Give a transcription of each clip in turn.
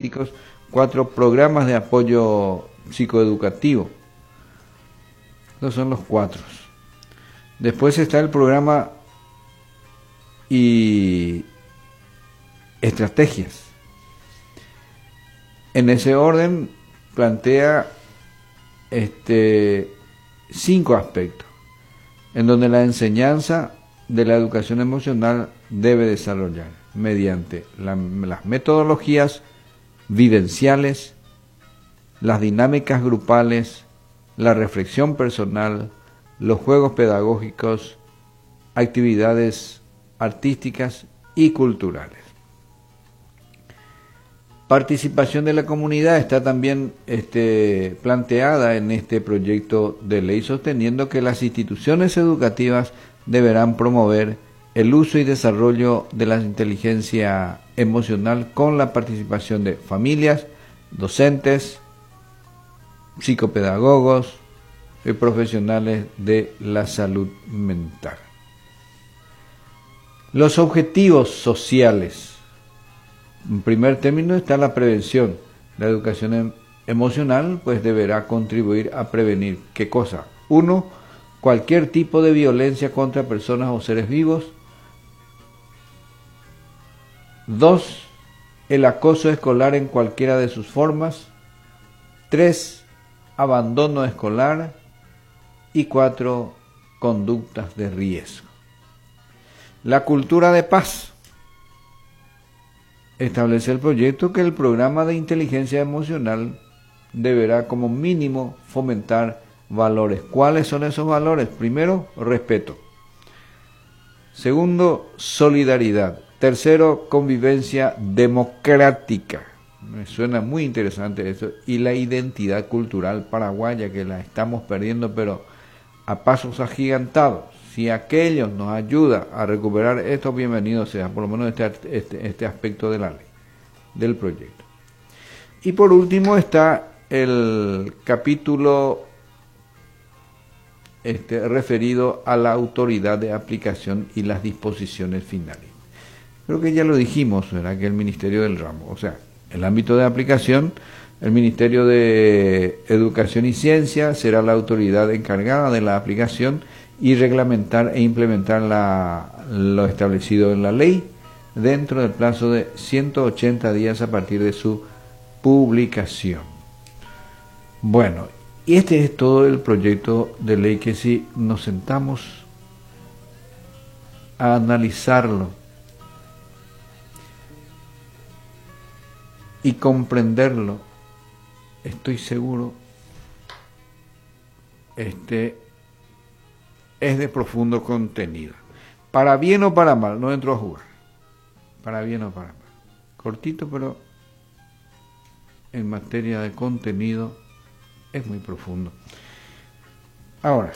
pedagógicos, 4 programas de apoyo psicoeducativo. Estos son los 4. Después está el programa y estrategias. En ese orden plantea 5 aspectos en donde la enseñanza de la educación emocional debe desarrollar mediante las metodologías vivenciales, las dinámicas grupales, la reflexión personal, los juegos pedagógicos, actividades artísticas y culturales. Participación de la comunidad está también planteada en este proyecto de ley, sosteniendo que las instituciones educativas deberán promover el uso y desarrollo de la inteligencia emocional con la participación de familias, docentes, psicopedagogos y profesionales de la salud mental. Los objetivos sociales. En primer término está la prevención. La educación emocional pues deberá contribuir a prevenir ¿qué cosa? 1. Cualquier tipo de violencia contra personas o seres vivos. 2. El acoso escolar en cualquiera de sus formas. 3. Abandono escolar. Y 4. Conductas de riesgo. La cultura de paz. Establece el proyecto que el programa de inteligencia emocional deberá como mínimo fomentar valores. ¿Cuáles son esos valores? Primero, respeto. Segundo, solidaridad. Tercero, convivencia democrática. Me suena muy interesante eso. Y la identidad cultural paraguaya, que la estamos perdiendo, pero a pasos agigantados. Si aquello nos ayuda a recuperar esto, bienvenido sea, por lo menos este aspecto de la ley, del proyecto. Y por último está el capítulo referido a la autoridad de aplicación y las disposiciones finales. Creo que ya lo dijimos, ¿verdad? Que el Ministerio del Ramo, o sea, el ámbito de aplicación, el Ministerio de Educación y Ciencia será la autoridad encargada de la aplicación y reglamentar e implementar lo establecido en la ley dentro del plazo de 180 días a partir de su publicación. Bueno, y este es todo el proyecto de ley que si nos sentamos a analizarlo y comprenderlo, estoy seguro, es de profundo contenido. Para bien o para mal, no entro a jugar. Para bien o para mal. Cortito, pero en materia de contenido es muy profundo. Ahora,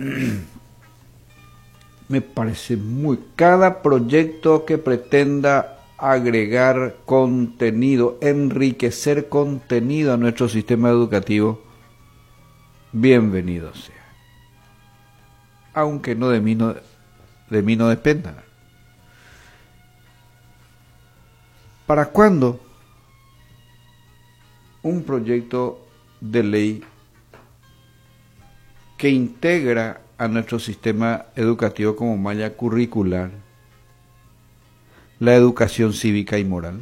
me parece cada proyecto que pretenda agregar contenido, enriquecer contenido a nuestro sistema educativo, bienvenido sea. Aunque no de mí no dependa. ¿Para cuándo un proyecto de ley que integra a nuestro sistema educativo como malla curricular la educación cívica y moral?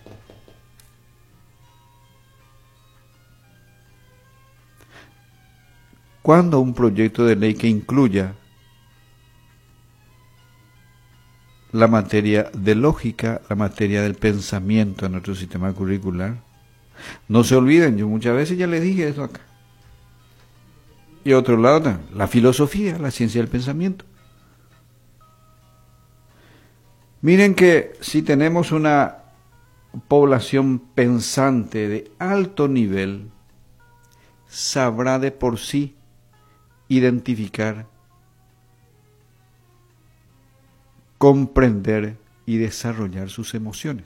¿Cuándo un proyecto de ley que incluya la materia de lógica, la materia del pensamiento en nuestro sistema curricular? No se olviden, yo muchas veces ya les dije eso acá. Y otro lado, la filosofía, la ciencia del pensamiento. Miren que si tenemos una población pensante de alto nivel, sabrá de por sí identificar, comprender y desarrollar sus emociones,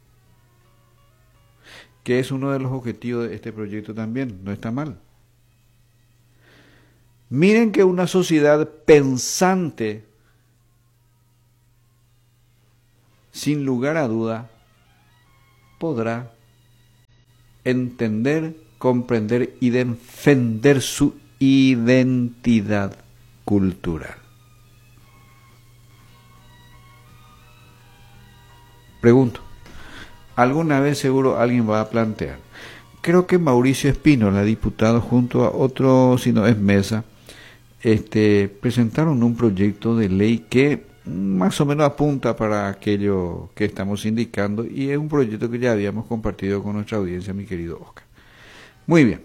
que es uno de los objetivos de este proyecto también, no está mal. Miren que una sociedad pensante, sin lugar a duda, podrá entender, comprender y defender su identidad cultural. Pregunto, ¿alguna vez seguro alguien va a plantear? Creo que Mauricio Espínola, diputado, junto a otro, si no es Mesa, presentaron un proyecto de ley que más o menos apunta para aquello que estamos indicando, y es un proyecto que ya habíamos compartido con nuestra audiencia, mi querido Oscar. Muy bien.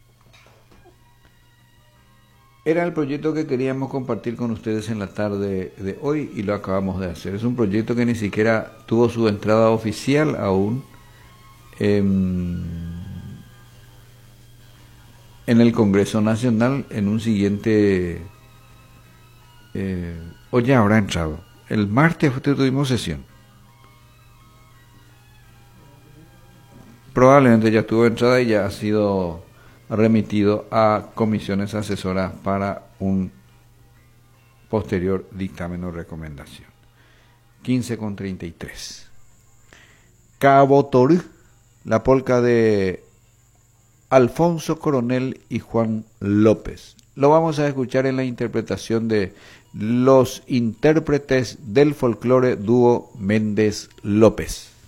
Era el proyecto que queríamos compartir con ustedes en la tarde de hoy y lo acabamos de hacer. Es un proyecto que ni siquiera tuvo su entrada oficial aún en el Congreso Nacional. En un siguiente, o ya habrá entrado. El martes tuvimos sesión. Probablemente ya tuvo entrada y ya ha sido remitido a comisiones asesoras para un posterior dictamen o recomendación. 15:33. Cabo Torí, la polca de Alfonso Coronel y Juan López. Lo vamos a escuchar en la interpretación de los intérpretes del folclore dúo Méndez López.